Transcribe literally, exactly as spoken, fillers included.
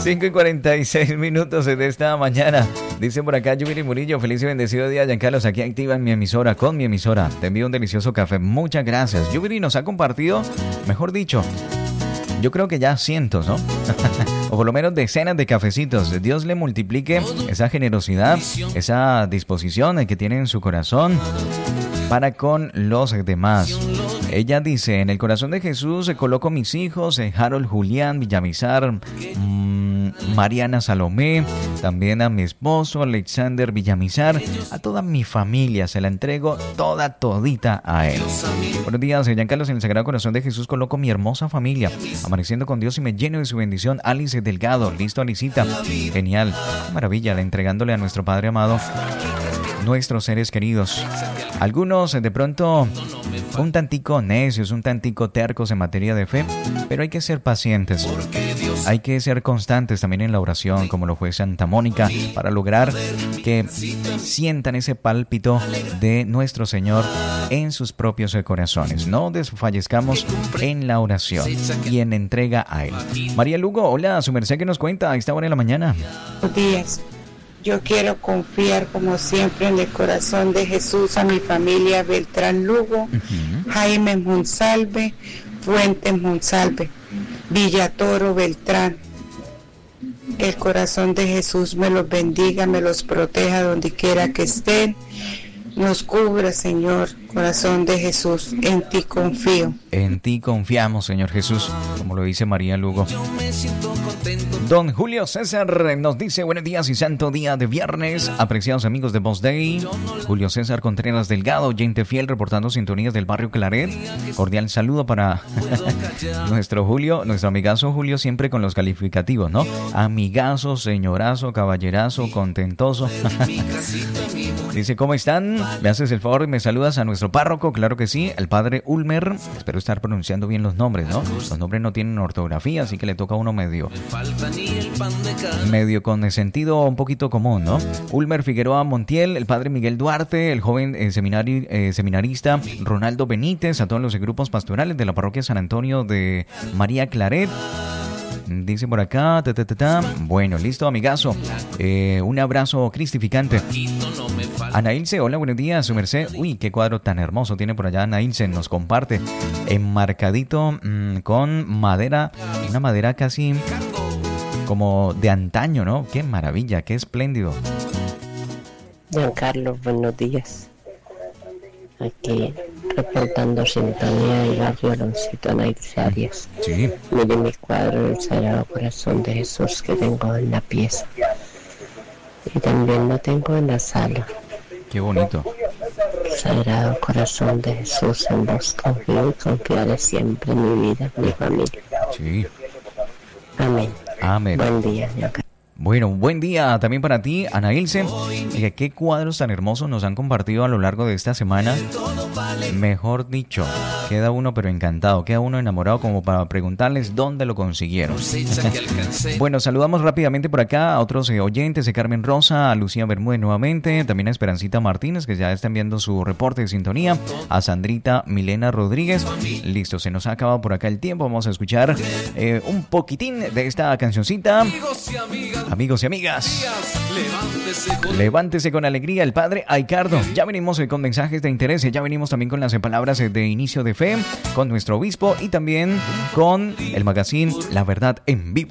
cinco y cuarenta y seis minutos de esta mañana. Dice por acá Yubiri Murillo, feliz y bendecido día, Giancarlos, aquí activa en mi emisora, con mi emisora. Te envío un delicioso café. Muchas gracias. Yubiri nos ha compartido, mejor dicho, yo creo que ya cientos, ¿no? O por lo menos decenas de cafecitos. Dios le multiplique esa generosidad, esa disposición que tiene en su corazón para con los demás. Ella dice, en el corazón de Jesús coloco mis hijos, Harold Julián Villamizar, mmm, Mariana Salomé, también a mi esposo Alexander Villamizar, a toda mi familia, se la entrego toda todita a él. Buenos días, Giancarlos, en el Sagrado Corazón de Jesús coloco mi hermosa familia, amaneciendo con Dios y me lleno de su bendición. Alice Delgado, listo Alicita, genial, maravilla, entregándole a nuestro Padre amado nuestros seres queridos. Algunos de pronto un tantico necios, un tantico tercos en materia de fe, pero hay que ser pacientes. Hay que ser constantes también en la oración, como lo fue Santa Mónica, para lograr que sientan ese pálpito de nuestro Señor en sus propios corazones. No desfallezcamos en la oración y en entrega a Él. María Lugo, hola, su merced, ¿qué nos cuenta a esta hora de la mañana? Buenos días. Yo quiero confiar como siempre en el corazón de Jesús a mi familia Beltrán Lugo, uh-huh. Jaime Monsalve, Fuentes Monsalve, Villatoro Beltrán. Que el corazón de Jesús me los bendiga, me los proteja donde quiera que estén. Nos cubra, Señor, corazón de Jesús, en ti confío. En ti confiamos, Señor Jesús, como lo dice María Lugo. Don Julio César nos dice, buenos días y santo día de viernes, apreciados amigos de Voz Day. Julio César Contreras Delgado, oyente fiel, reportando sintonías del barrio Claret. Cordial saludo para nuestro Julio, nuestro amigazo Julio, siempre con los calificativos, ¿no? Amigazo, señorazo, caballerazo, contentoso. Dice, ¿cómo están? ¿Me haces el favor y me saludas a nuestro párroco? Claro que sí, el padre Ulmer. Espero estar pronunciando bien los nombres, ¿no? Los nombres no tienen ortografía, así que le toca a uno medio. Medio con el sentido un poquito común, ¿no? Ulmer Figueroa Montiel, el padre Miguel Duarte, el joven eh, seminari, eh, seminarista Ronaldo Benítez, a todos los grupos pastorales de la parroquia San Antonio de María Claret. Dice por acá, ta, ta, ta, ta. Bueno, listo, amigazo. Eh, un abrazo cristificante. Anailce, hola, buenos días, su merced. Uy, qué cuadro tan hermoso tiene por allá Anailce, nos comparte. Enmarcadito mmm, con madera, una madera casi como de antaño, ¿no? Qué maravilla, qué espléndido. Giancarlo, buenos días. Aquí reportando sintonía y barrio Aloncito Anailce Arias. Sí. Mire mi cuadro del Sagrado Corazón de Jesús que tengo en la pieza. Y también lo tengo en la sala. Qué bonito. Sagrado Corazón de Jesús, en vos confío y confiaré siempre en mi vida, en mi familia. Sí. Amén. Amén. Buen día, Giancarlo. Bueno, buen día también para ti, Ana Ilse. Oiga, qué cuadros tan hermosos nos han compartido a lo largo de esta semana. Mejor dicho, queda uno pero encantado, queda uno enamorado como para preguntarles dónde lo consiguieron. Bueno, saludamos rápidamente por acá a otros eh, oyentes, de Carmen Rosa, a Lucía Bermúdez nuevamente, también a Esperancita Martínez, que ya está enviando su reporte de sintonía, a Sandrita Milena Rodríguez. Listo, se nos ha acabado por acá el tiempo, vamos a escuchar eh, un poquitín de esta cancioncita. Amigos y amigas, levántese con, levántese con alegría el Padre Aicardo. Ya venimos con mensajes de interés, ya venimos también con las palabras de inicio de fe, con nuestro obispo y también con el magazine La Verdad en Vivo.